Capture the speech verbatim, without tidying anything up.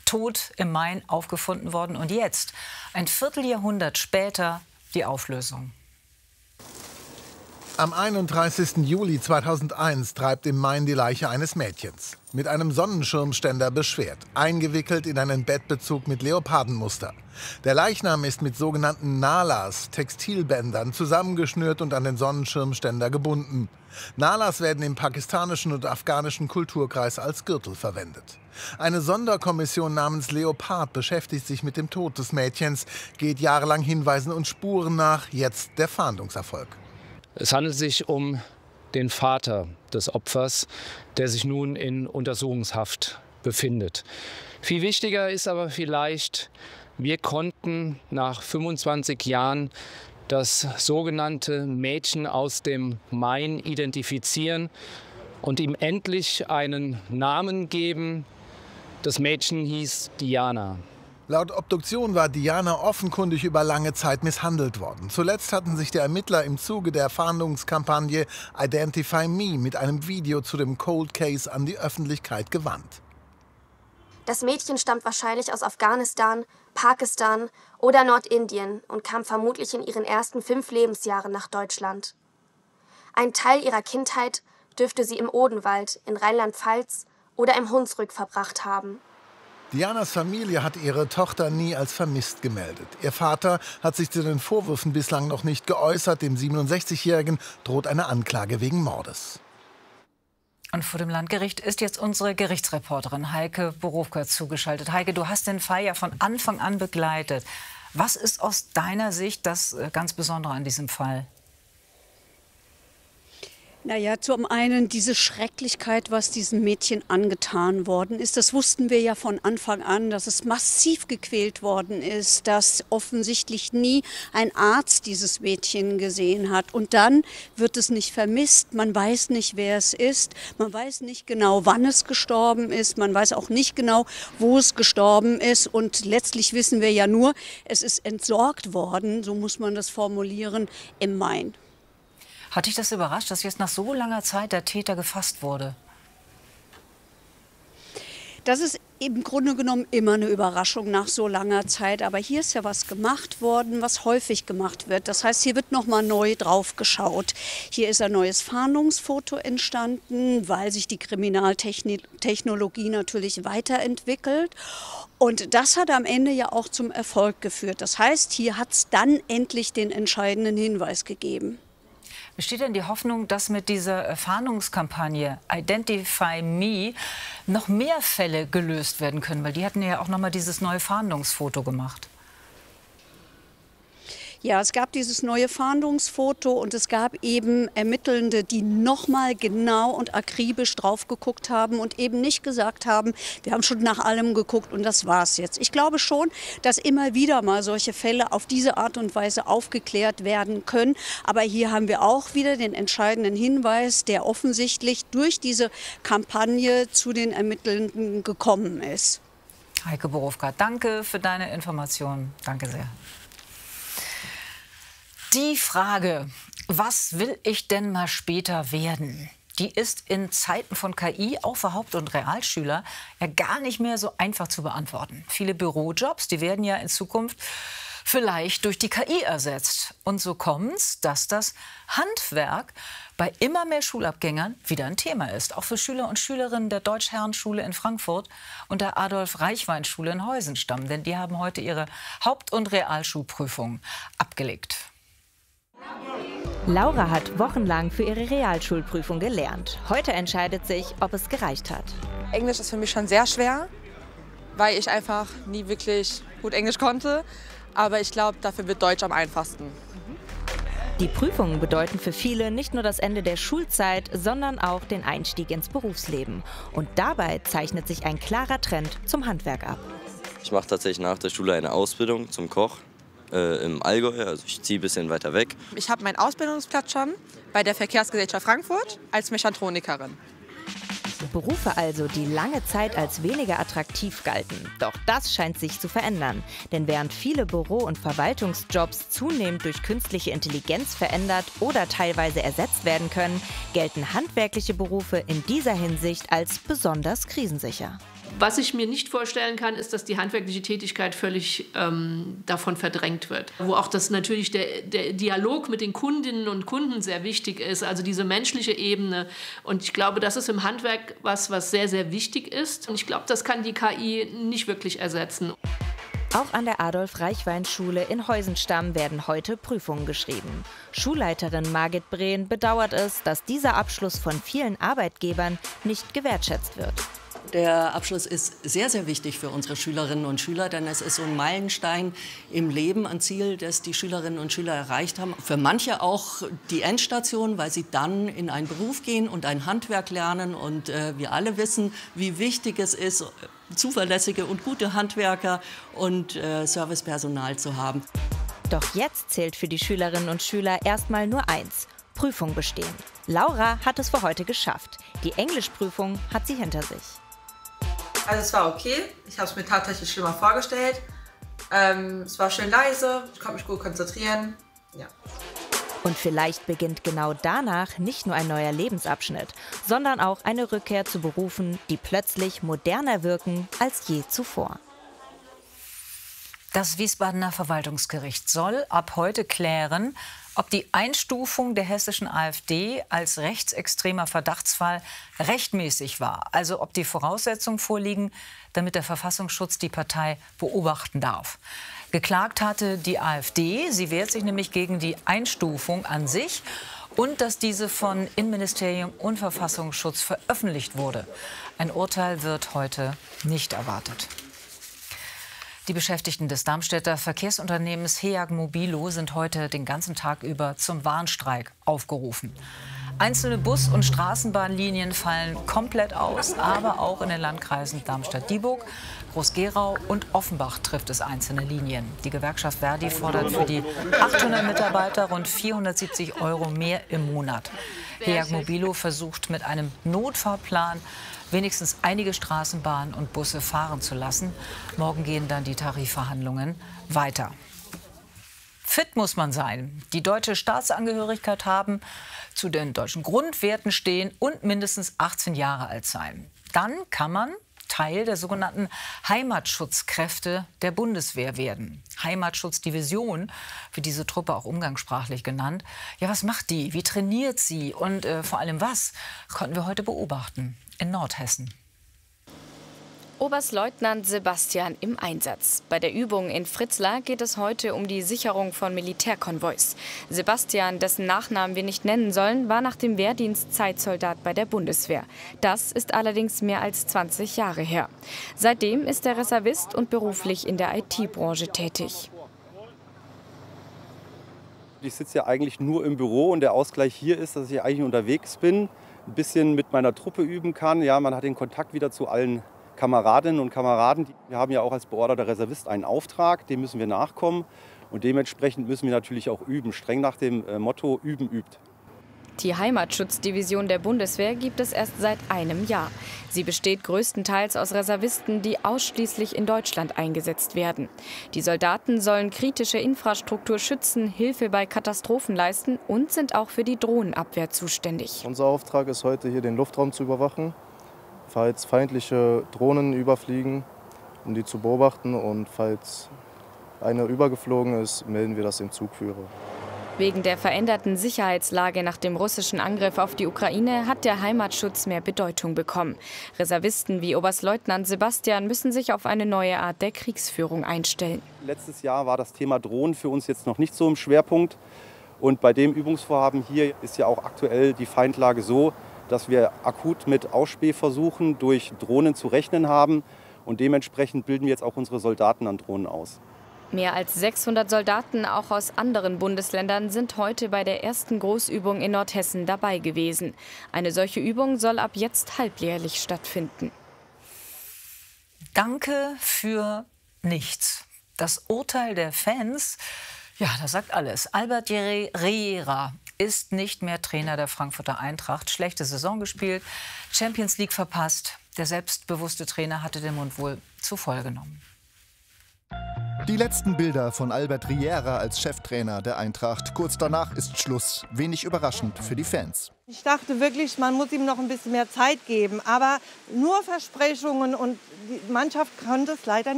tot im Main aufgefunden worden. Und jetzt, ein Vierteljahrhundert später, die Auflösung. Am einunddreißigsten Juli zweitausendeins treibt im Main die Leiche eines Mädchens. Mit einem Sonnenschirmständer beschwert, eingewickelt in einen Bettbezug mit Leopardenmuster. Der Leichnam ist mit sogenannten Nalas, Textilbändern, zusammengeschnürt und an den Sonnenschirmständer gebunden. Nalas werden im pakistanischen und afghanischen Kulturkreis als Gürtel verwendet. Eine Sonderkommission namens Leopard beschäftigt sich mit dem Tod des Mädchens, geht jahrelang Hinweisen und Spuren nach, jetzt der Fahndungserfolg. Es handelt sich um den Vater des Opfers, der sich nun in Untersuchungshaft befindet. Viel wichtiger ist aber vielleicht, wir konnten nach fünfundzwanzig Jahren das sogenannte Mädchen aus dem Main identifizieren und ihm endlich einen Namen geben. Das Mädchen hieß Diana. Laut Obduktion war Diana offenkundig über lange Zeit misshandelt worden. Zuletzt hatten sich die Ermittler im Zuge der Fahndungskampagne Identify Me mit einem Video zu dem Cold Case an die Öffentlichkeit gewandt. Das Mädchen stammt wahrscheinlich aus Afghanistan, Pakistan oder Nordindien und kam vermutlich in ihren ersten fünf Lebensjahren nach Deutschland. Ein Teil ihrer Kindheit dürfte sie im Odenwald in Rheinland-Pfalz oder im Hunsrück verbracht haben. Dianas Familie hat ihre Tochter nie als vermisst gemeldet. Ihr Vater hat sich zu den Vorwürfen bislang noch nicht geäußert. Dem siebenundsechzigjährigen droht eine Anklage wegen Mordes. Und vor dem Landgericht ist jetzt unsere Gerichtsreporterin Heike Borowka zugeschaltet. Heike, du hast den Fall ja von Anfang an begleitet. Was ist aus deiner Sicht das ganz Besondere an diesem Fall? Naja, zum einen diese Schrecklichkeit, was diesem Mädchen angetan worden ist. Das wussten wir ja von Anfang an, dass es massiv gequält worden ist, dass offensichtlich nie ein Arzt dieses Mädchen gesehen hat. Und dann wird es nicht vermisst, man weiß nicht, wer es ist, man weiß nicht genau, wann es gestorben ist, man weiß auch nicht genau, wo es gestorben ist. Und letztlich wissen wir ja nur, es ist entsorgt worden, so muss man das formulieren, im Main. Hat dich das überrascht, dass jetzt nach so langer Zeit der Täter gefasst wurde? Das ist im Grunde genommen immer eine Überraschung nach so langer Zeit. Aber hier ist ja was gemacht worden, was häufig gemacht wird. Das heißt, hier wird noch mal neu drauf geschaut. Hier ist ein neues Fahndungsfoto entstanden, weil sich die Kriminaltechnologie natürlich weiterentwickelt. Und das hat am Ende ja auch zum Erfolg geführt. Das heißt, hier hat es dann endlich den entscheidenden Hinweis gegeben. Besteht denn die Hoffnung, dass mit dieser Fahndungskampagne Identify Me noch mehr Fälle gelöst werden können? Weil die hatten ja auch noch mal dieses neue Fahndungsfoto gemacht. Ja, es gab dieses neue Fahndungsfoto und es gab eben Ermittelnde, die noch mal genau und akribisch drauf geguckt haben und eben nicht gesagt haben, wir haben schon nach allem geguckt und das war's jetzt. Ich glaube schon, dass immer wieder mal solche Fälle auf diese Art und Weise aufgeklärt werden können. Aber hier haben wir auch wieder den entscheidenden Hinweis, der offensichtlich durch diese Kampagne zu den Ermittelnden gekommen ist. Heike Borowka, danke für deine Informationen. Danke sehr. Die Frage, was will ich denn mal später werden, die ist in Zeiten von K I auch für Haupt- und Realschüler ja gar nicht mehr so einfach zu beantworten. Viele Bürojobs, die werden ja in Zukunft vielleicht durch die K I ersetzt. Und so kommt es, dass das Handwerk bei immer mehr Schulabgängern wieder ein Thema ist. Auch für Schüler und Schülerinnen der Deutsch-Herren-Schule in Frankfurt und der Adolf-Reichwein-Schule in Heusenstamm. Denn die haben heute ihre Haupt- und Realschulprüfung abgelegt. Laura hat wochenlang für ihre Realschulprüfung gelernt. Heute entscheidet sich, ob es gereicht hat. Englisch ist für mich schon sehr schwer, weil ich einfach nie wirklich gut Englisch konnte. Aber ich glaube, dafür wird Deutsch am einfachsten. Die Prüfungen bedeuten für viele nicht nur das Ende der Schulzeit, sondern auch den Einstieg ins Berufsleben. Und dabei zeichnet sich ein klarer Trend zum Handwerk ab. Ich mache tatsächlich nach der Schule eine Ausbildung zum Koch. Äh, im Allgäu, also ich ziehe ein bisschen weiter weg. Ich habe meinen Ausbildungsplatz schon bei der Verkehrsgesellschaft Frankfurt als Mechatronikerin. Berufe also, die lange Zeit als weniger attraktiv galten. Doch das scheint sich zu verändern. Denn während viele Büro- und Verwaltungsjobs zunehmend durch künstliche Intelligenz verändert oder teilweise ersetzt werden können, gelten handwerkliche Berufe in dieser Hinsicht als besonders krisensicher. Was ich mir nicht vorstellen kann, ist, dass die handwerkliche Tätigkeit völlig ähm, davon verdrängt wird. Wo auch das natürlich der, der Dialog mit den Kundinnen und Kunden sehr wichtig ist, also diese menschliche Ebene. Und ich glaube, das ist im Handwerk was, was sehr, sehr wichtig ist. Und ich glaube, das kann die K I nicht wirklich ersetzen. Auch an der Adolf-Reichwein-Schule in Heusenstamm werden heute Prüfungen geschrieben. Schulleiterin Margit Brehn bedauert es, dass dieser Abschluss von vielen Arbeitgebern nicht gewertschätzt wird. Der Abschluss ist sehr, sehr wichtig für unsere Schülerinnen und Schüler, denn es ist so ein Meilenstein im Leben, ein Ziel, das die Schülerinnen und Schüler erreicht haben. Für manche auch die Endstation, weil sie dann in einen Beruf gehen und ein Handwerk lernen. Und äh, wir alle wissen, wie wichtig es ist, zuverlässige und gute Handwerker und äh, Servicepersonal zu haben. Doch jetzt zählt für die Schülerinnen und Schüler erstmal nur eins: Prüfung bestehen. Laura hat es für heute geschafft. Die Englischprüfung hat sie hinter sich. Also es war okay, ich habe es mir tatsächlich schlimmer vorgestellt. Ähm, es war schön leise, ich konnte mich gut konzentrieren. Ja. Und vielleicht beginnt genau danach nicht nur ein neuer Lebensabschnitt, sondern auch eine Rückkehr zu Berufen, die plötzlich moderner wirken als je zuvor. Das Wiesbadener Verwaltungsgericht soll ab heute klären, ob die Einstufung der hessischen AfD als rechtsextremer Verdachtsfall rechtmäßig war. Also ob die Voraussetzungen vorliegen, damit der Verfassungsschutz die Partei beobachten darf. Geklagt hatte die AfD. Sie wehrt sich nämlich gegen die Einstufung an sich und dass diese von Innenministerium und Verfassungsschutz veröffentlicht wurde. Ein Urteil wird heute nicht erwartet. Die Beschäftigten des Darmstädter Verkehrsunternehmens Heag Mobilo sind heute den ganzen Tag über zum Warnstreik aufgerufen. Einzelne Bus- und Straßenbahnlinien fallen komplett aus, aber auch in den Landkreisen Darmstadt-Dieburg, Groß-Gerau und Offenbach trifft es einzelne Linien. Die Gewerkschaft Verdi fordert für die achthundert Mitarbeiter rund vierhundertsiebzig Euro mehr im Monat. Heag Mobilo versucht mit einem Notfahrplan wenigstens einige Straßenbahnen und Busse fahren zu lassen. Morgen gehen dann die Tarifverhandlungen weiter. Fit muss man sein, die deutsche Staatsangehörigkeit haben, zu den deutschen Grundwerten stehen und mindestens achtzehn Jahre alt sein. Dann kann man Teil der sogenannten Heimatschutzkräfte der Bundeswehr werden. Heimatschutzdivision, wird diese Truppe auch umgangssprachlich genannt. Ja, was macht die? Wie trainiert sie? Und äh, vor allem was? Konnten wir heute beobachten in Nordhessen. Oberstleutnant Sebastian im Einsatz. Bei der Übung in Fritzlar geht es heute um die Sicherung von Militärkonvois. Sebastian, dessen Nachnamen wir nicht nennen sollen, war nach dem Wehrdienst Zeitsoldat bei der Bundeswehr. Das ist allerdings mehr als zwanzig Jahre her. Seitdem ist er Reservist und beruflich in der I T-Branche tätig. Ich sitze ja eigentlich nur im Büro und der Ausgleich hier ist, dass ich eigentlich unterwegs bin, ein bisschen mit meiner Truppe üben kann. Ja, man hat den Kontakt wieder zu allen Kameradinnen und Kameraden. Wir haben ja auch als beorderter Reservist einen Auftrag, dem müssen wir nachkommen. Und dementsprechend müssen wir natürlich auch üben, streng nach dem Motto Üben übt. Die Heimatschutzdivision der Bundeswehr gibt es erst seit einem Jahr. Sie besteht größtenteils aus Reservisten, die ausschließlich in Deutschland eingesetzt werden. Die Soldaten sollen kritische Infrastruktur schützen, Hilfe bei Katastrophen leisten und sind auch für die Drohnenabwehr zuständig. Unser Auftrag ist heute, hier den Luftraum zu überwachen, falls feindliche Drohnen überfliegen, um die zu beobachten. Und falls eine übergeflogen ist, melden wir das dem Zugführer. Wegen der veränderten Sicherheitslage nach dem russischen Angriff auf die Ukraine hat der Heimatschutz mehr Bedeutung bekommen. Reservisten wie Oberstleutnant Sebastian müssen sich auf eine neue Art der Kriegsführung einstellen. Letztes Jahr war das Thema Drohnen für uns jetzt noch nicht so im Schwerpunkt. Und bei dem Übungsvorhaben hier ist ja auch aktuell die Feindlage so, dass wir akut mit Ausspähversuchen durch Drohnen zu rechnen haben. Und dementsprechend bilden wir jetzt auch unsere Soldaten an Drohnen aus. Mehr als sechshundert Soldaten, auch aus anderen Bundesländern, sind heute bei der ersten Großübung in Nordhessen dabei gewesen. Eine solche Übung soll ab jetzt halbjährlich stattfinden. Danke für nichts. Das Urteil der Fans, ja, das sagt alles. Albert Riera ist nicht mehr Trainer der Frankfurter Eintracht. Schlechte Saison gespielt, Champions League verpasst. Der selbstbewusste Trainer hatte den Mund wohl zu voll genommen. Die letzten Bilder von Albert Riera als Cheftrainer der Eintracht. Kurz danach ist Schluss. Wenig überraschend für die Fans. Ich dachte wirklich, man muss ihm noch ein bisschen mehr Zeit geben. Aber nur Versprechungen und die Mannschaft konnte es leider nicht.